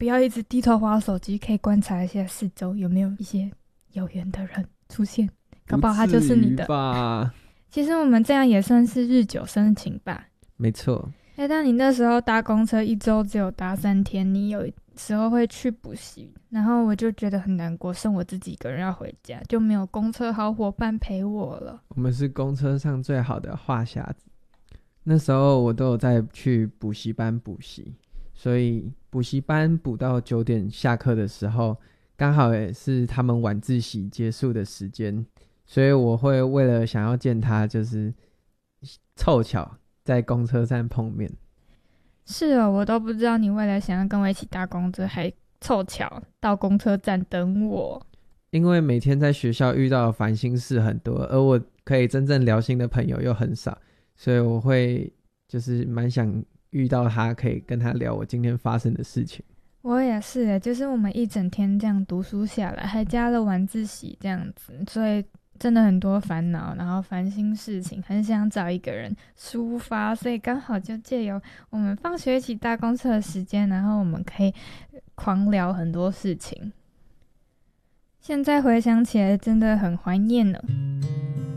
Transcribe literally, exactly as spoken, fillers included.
不要一直低头滑手机，可以观察一下四周有没有一些有缘的人出现，搞不好他就是你的吧。 其实我们这样也算是日久生情吧。 没错。 哎，但你那时候搭公车一周只有搭三天，你有时候会去补习，然后我就觉得很难过，剩我自己一个人要回家，就没有公车好伙伴陪我了。 我们是公车上最好的话匣子。那时候我都有在去补习班补习，所以补习班补到九点下课的时候，刚好也是他们晚自习结束的时间，所以我会为了想要见他，就是凑巧在公车站碰面。 是哦，我都不知道你为了想要跟我一起搭公车，还凑巧到公车站等我。 因为每天在学校遇到的烦心事很多，而我可以真正聊心的朋友又很少，所以我会就是蛮想遇到他，可以跟他聊我今天发生的事情。 我也是耶，就是我们一整天这样读书下来，还加了晚自习这样子，所以真的很多烦恼，然后烦心事情，很想找一个人抒发，所以刚好就借由我们放学一起搭公车的时间，然后我们可以狂聊很多事情。现在回想起来真的很怀念呢。